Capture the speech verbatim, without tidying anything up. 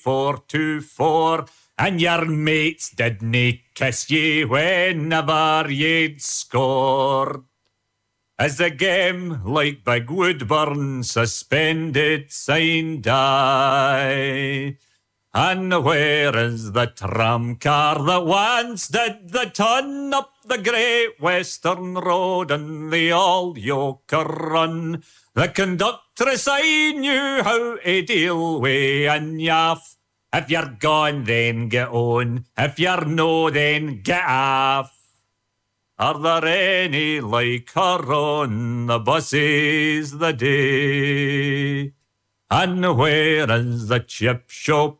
four to four, and your mates didn't kiss ye whenever you'd scored. As the game, like Big Woodburn, suspended signed I. And where is the tram car that once did the ton up the Great Western Road and the old Yoker Run? The conductress I knew how to deal wi' and yaff. If you're gone, then get on. If you're no, then get off. Are there any like her on the buses the day? And where is the chip shop